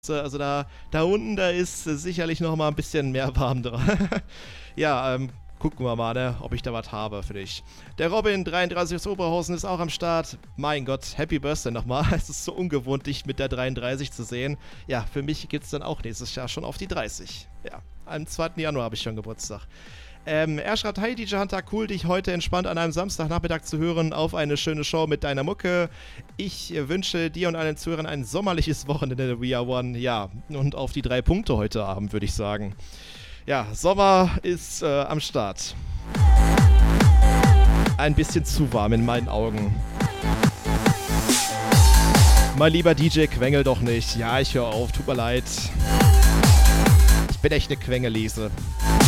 Also da unten, da ist sicherlich noch mal ein bisschen mehr warm dran. Ja, gucken wir mal, ne, ob ich da was habe für dich. Der Robin, 33 aus Oberhausen, ist auch am Start. Mein Gott, Happy Birthday nochmal. Es ist so ungewohnt, dich mit der 33 zu sehen. Ja, für mich geht's dann auch nächstes Jahr schon auf die 30. Ja, am 2. Januar habe ich schon Geburtstag. Er schreibt, hi DJ Hunter, cool dich heute entspannt an einem Samstagnachmittag zu hören auf eine schöne Show mit deiner Mucke. Ich wünsche dir und allen Zuhörern ein sommerliches Wochenende, We Are One. Ja, und auf die 3 Punkte heute Abend, würde ich sagen. Ja, Sommer ist am Start. Ein bisschen zu warm in meinen Augen. Mein lieber DJ, quengel doch nicht. Ja, ich höre auf, tut mir leid. Ich bin echt eine Quengelese.